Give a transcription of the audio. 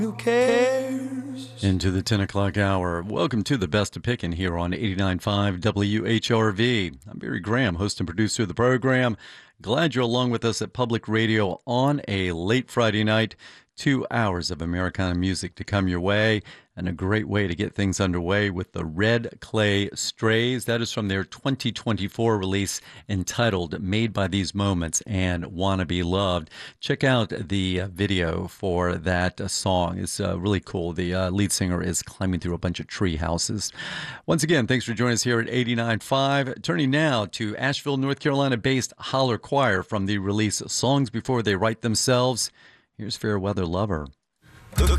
Who cares? Into the 10 o'clock hour. Welcome to the Best of Pickin' here on 89.5 WHRV. I'm Barry Graham, host and producer of the program. Glad you're along with us at Public Radio on a late Friday night. 2 hours of Americana music to come your way, and a great way to get things underway with the Red Clay Strays. That is from their 2024 release entitled Made by These Moments and Wanna Be Loved. Check out the video for that song. It's really cool. The lead singer is climbing through a bunch of tree houses. Once again, thanks for joining us here at 89.5. Turning now to Asheville, North Carolina-based Holler Choir from the release Songs Before They Write Themselves. Here's Fairweather Lover. The